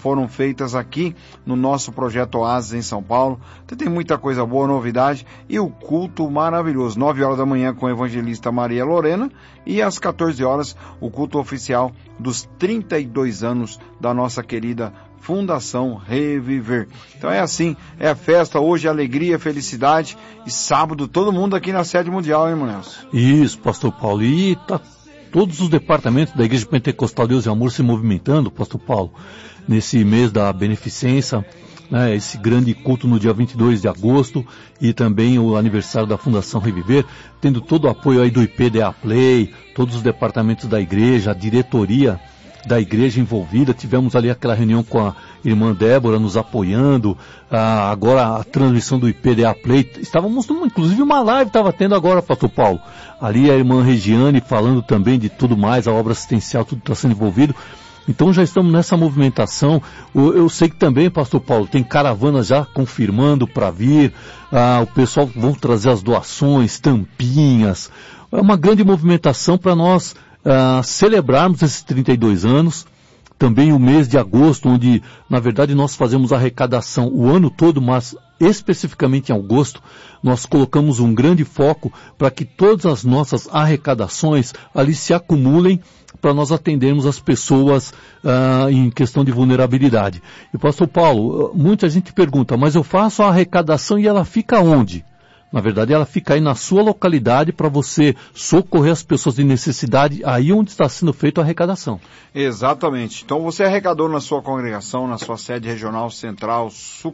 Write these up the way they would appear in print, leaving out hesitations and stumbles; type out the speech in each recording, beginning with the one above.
foram feitas aqui no nosso projeto Oasis em São Paulo. Tem muita coisa boa, novidade, e o culto maravilhoso. 9 horas da manhã com a evangelista Maria Lorena, e às 14 horas o culto oficial dos 32 anos da nossa querida Fundação Reviver. Então é assim, é a festa, hoje alegria, felicidade, e sábado todo mundo aqui na sede mundial, hein, Nelson? Isso, pastor Paulo, e tá todos os departamentos da Igreja Pentecostal Deus e Amor se movimentando, pastor Paulo, nesse mês da beneficência, né, esse grande culto no dia 22 de agosto, e também o aniversário da Fundação Reviver, tendo todo o apoio aí do IPDA Play, todos os departamentos da igreja, a diretoria da igreja envolvida. Tivemos ali aquela reunião com a irmã Débora nos apoiando, agora a transmissão do IPDA Play, estávamos inclusive uma live estava tendo agora, pastor Paulo, ali a irmã Regiane falando também de tudo mais, a obra assistencial, tudo está sendo envolvido. Então já estamos nessa movimentação. Eu sei que também, pastor Paulo, tem caravanas já confirmando para vir, o pessoal vão trazer as doações, tampinhas, é uma grande movimentação para nós celebrarmos esses 32 anos, também o mês de agosto, onde na verdade nós fazemos arrecadação o ano todo, mas especificamente em agosto nós colocamos um grande foco para que todas as nossas arrecadações ali se acumulem para nós atendermos as pessoas em questão de vulnerabilidade. E pastor Paulo, muita gente pergunta, mas eu faço a arrecadação e ela fica onde? Na verdade, ela fica aí na sua localidade para você socorrer as pessoas de necessidade aí onde está sendo feita a arrecadação. Exatamente. Então, você é arrecador na sua congregação, na sua sede regional, central,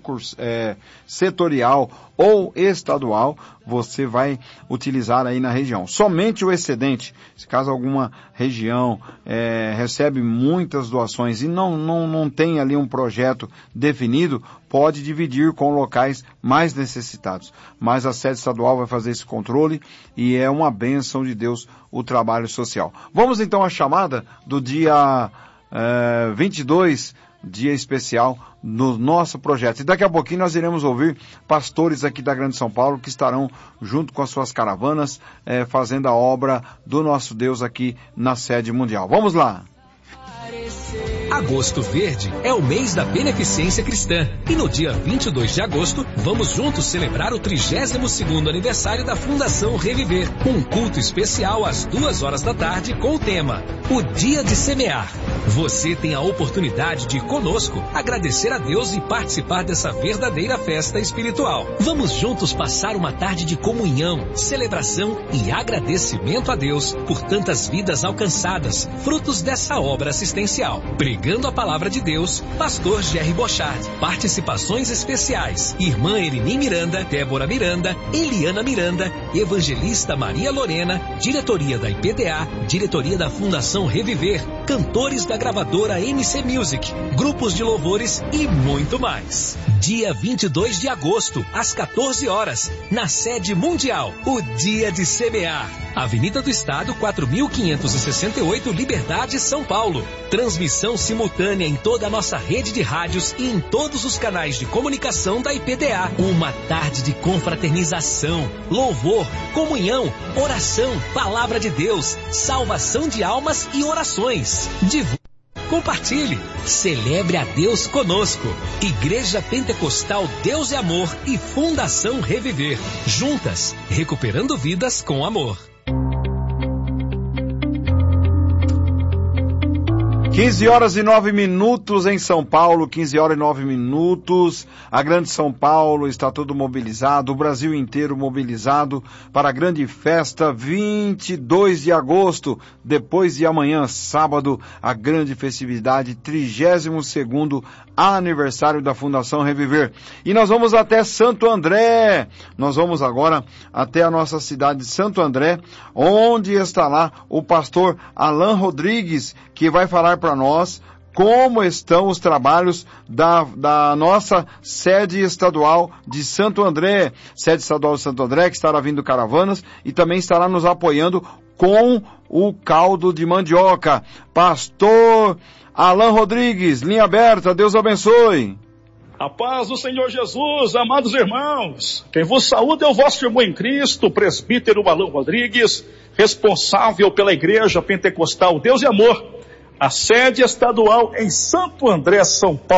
setorial ou estadual, você vai utilizar aí na região. Somente o excedente, se caso alguma região recebe muitas doações e não tem ali um projeto definido, pode dividir com locais mais necessitados. Mas a sede estadual vai fazer esse controle e é uma bênção de Deus o trabalho social. Vamos então à chamada do dia 22, dia especial no nosso projeto. E daqui a pouquinho nós iremos ouvir pastores aqui da Grande São Paulo que estarão junto com as suas caravanas fazendo a obra do nosso Deus aqui na sede mundial. Vamos lá! Agosto Verde é o mês da beneficência cristã. E no dia 22 de agosto, vamos juntos celebrar o 32º aniversário da Fundação Reviver. Um culto especial às 2 horas da tarde com o tema O Dia de Semear. Você tem a oportunidade de, conosco, agradecer a Deus e participar dessa verdadeira festa espiritual. Vamos juntos passar uma tarde de comunhão, celebração e agradecimento a Deus por tantas vidas alcançadas, frutos dessa obra assistencial. Pregando a palavra de Deus, pastor Jerry Bochard. Participações especiais: irmã Erini Miranda, Débora Miranda, Eliana Miranda, evangelista Maria Lorena, diretoria da IPDA, diretoria da Fundação Reviver, cantores da gravadora MC Music, grupos de louvores e muito mais. Dia 22 de agosto, às 14 horas, na sede mundial, o Dia de Semear. Avenida do Estado, 4.568, Liberdade, São Paulo. Transmissão simultânea em toda a nossa rede de rádios e em todos os canais de comunicação da IPDA. Uma tarde de confraternização, louvor, comunhão, oração, palavra de Deus, salvação de almas e orações. Compartilhe, celebre a Deus conosco. Igreja Pentecostal Deus e Amor e Fundação Reviver. Juntas, recuperando vidas com amor. 15 horas e 9 minutos em São Paulo, 15 horas e 9 minutos. A Grande São Paulo está todo mobilizado, o Brasil inteiro mobilizado para a grande festa 22 de agosto, depois de amanhã, sábado, a grande festividade, 32º aniversário da Fundação Reviver. E nós vamos até Santo André, nós vamos agora até a nossa cidade de Santo André, onde está lá o pastor Alan Rodrigues, que vai falar para nós como estão os trabalhos da nossa sede estadual de Santo André, sede estadual de Santo André, que estará vindo caravanas e também estará nos apoiando com o caldo de mandioca. Pastor Alan Rodrigues, linha aberta, Deus abençoe. A paz do Senhor Jesus, amados irmãos. Quem vos saúda é o vosso irmão em Cristo, o presbítero Alan Rodrigues, responsável pela Igreja Pentecostal Deus e Amor, a sede estadual em Santo André, São Paulo.